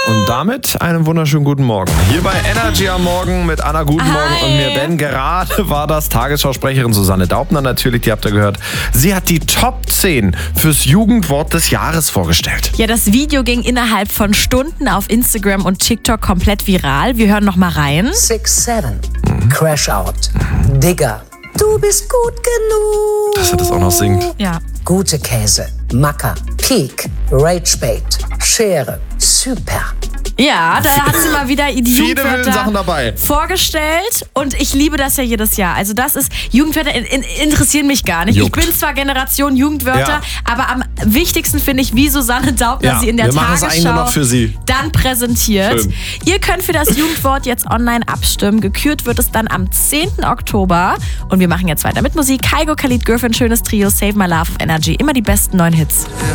Und damit einen wunderschönen guten Morgen. Hier bei Energy am Morgen mit Anna Guten Morgen und mir Ben. Gerade war das Tagesschausprecherin Susanne Daubner natürlich, die habt ihr gehört. Sie hat die Top 10 fürs Jugendwort des Jahres vorgestellt. Ja, das Video ging innerhalb von Stunden auf Instagram und TikTok komplett viral. Wir hören noch mal rein. 6-7, Crash Out, Digger, du bist gut genug. Dass er das auch noch singt. Ja. Gute Käse, Macker, Peak, Ragebait, Schere, Super. Ja, da hat sie mal wieder die Viele wilden Jugendwörter Sachen dabei. vorgestellt und ich liebe das ja jedes Jahr. Also das ist, Jugendwörter interessieren mich gar nicht. Juckt. Ich bin zwar Generation Jugendwörter, Ja. aber am wichtigsten finde ich, wie Susanne Daubner Ja, sie in der wir machen es eigentlich nur Tagesschau noch für sie. dann präsentiert. Schön. Ihr könnt für das Jugendwort jetzt online abstimmen. Gekürt wird es dann am 10. Oktober. Und wir machen jetzt weiter mit Musik. Kygo, Khalid, Gürfin, schönes Trio, Save My Love of Energy. Immer die besten neuen Hits.